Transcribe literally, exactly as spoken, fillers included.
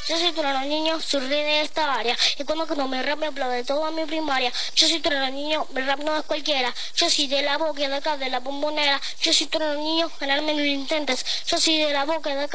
Yo soy trueno niño, soy rey de esta área. Y cuando no me rap me aplaude toda mi primaria. Yo soy trueno niño, mi rap no es cualquiera. Yo soy de la boca de acá, de la bombonera. Yo soy trueno niño, ganarme no lo intentes. Yo soy de la boca de acá.